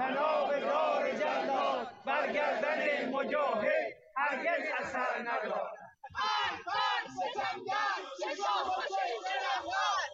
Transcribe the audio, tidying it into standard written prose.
تناب دار جلاد برگردن مجاهد هرگز اثر ندارد. ستمگر چشام خوشی درخواد